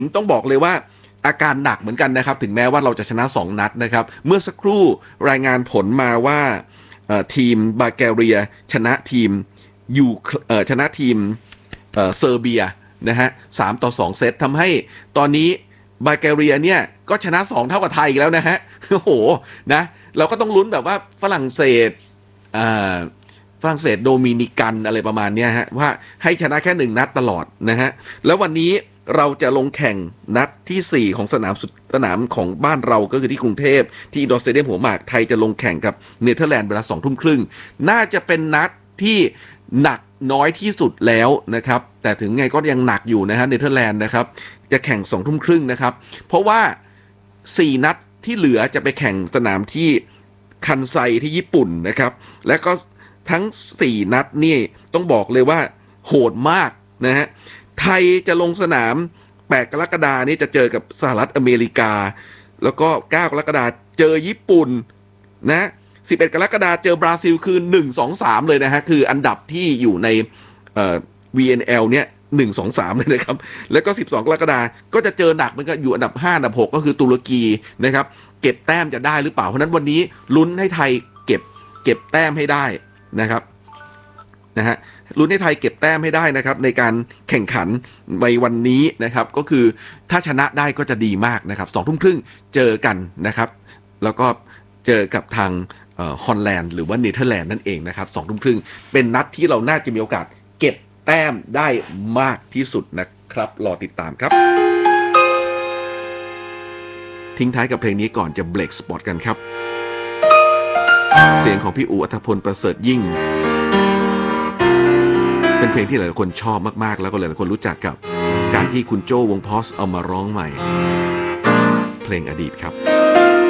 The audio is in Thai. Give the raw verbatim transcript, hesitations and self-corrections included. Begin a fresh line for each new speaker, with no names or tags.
ต้องบอกเลยว่าอาการหนักเหมือนกันนะครับถึงแม้ว่าเราจะชนะสองนัดนะครับเมื่อสักครู่รายงานผลมาว่าทีมบัลแกเรียชนะทีมยูชนะทีมเซอร์เบียนะฮะสามต่อสองเซตทำให้ตอนนี้บัลแกเรียเนี่ยก็ชนะสองเท่ากับไทยอีกแล้วนะฮะโอ้โหนะเราก็ต้องลุ้นแบบว่าฝรั่งเศสอ่าฝรั่งเศสโดมินิกันอะไรประมาณนี้ฮะว่าให้ชนะแค่หนึ่งนัดตลอดนะฮะแล้ววันนี้เราจะลงแข่งนัดที่สี่ของสนามสนามของบ้านเราก็คือที่กรุงเทพที่อินดอร์สเตเดียมหัวหมากไทยจะลงแข่งกับเนเธอร์แลนด์เวลาสองทุ่มครึ่งน่าจะเป็นนัดที่หนักน้อยที่สุดแล้วนะครับแต่ถึงไงก็ยังหนักอยู่นะฮะเนเธอร์แลนด์นะครับจะแข่งสองทุ่มครึ่งนะครับเพราะว่าสี่นัดที่เหลือจะไปแข่งสนามที่คันไซที่ญี่ปุ่นนะครับและก็ทั้งสี่นัดนี่ต้องบอกเลยว่าโหดมากนะฮะไทยจะลงสนามแปดกรกฎาคมนี้จะเจอกับสหรัฐอเมริกาแล้วก็เก้ากรกฎาคมเจอญี่ปุ่นนะสิบเอ็ดกรกฎาคมเจอบราซิลคือหนึ่ง สอง สามเลยนะฮะคืออันดับที่อยู่ในเอ่อ วี เอ็น แอล เนี่ยหนึ่ง สอง สามเลยนะครับแล้วก็สิบสองกรกฎาคมก็จะเจอหนักมันก็อยู่อันดับห้าอันดับหกก็คือตุรกีนะครับเก็บแต้มจะได้หรือเปล่าเพราะนั้นวันนี้ลุ้นให้ไทยเก็บเก็บแต้มให้ได้นะครับนะฮะลุ้นให้ไทยเก็บแต้มให้ได้นะครับในการแข่งขันในวันนี้นะครับก็คือถ้าชนะได้ก็จะดีมากนะครับสองทุ่มครึ่งเจอกันนะครับแล้วก็เจอกับทางฮอลแลนด์หรือว่าเนเธอร์แลนด์นั่นเองนะครับสองทุ่มครึ่งเป็นนัดที่เราน่าจะมีโอกาสเก็บแต้มได้มากที่สุดนะครับรอติดตามครับทิ้งท้ายกับเพลงนี้ก่อนจะเบรกสปอตกันครับเสียงของพี่อู๋อัธพลประเสริฐยิ่งเป็นเพลงที่หลายคนชอบมากๆแล้วก็หลายคนรู้จักกับการที่คุณโจ้วงพอสเอามาร้องใหม่เพลงอดีตครับ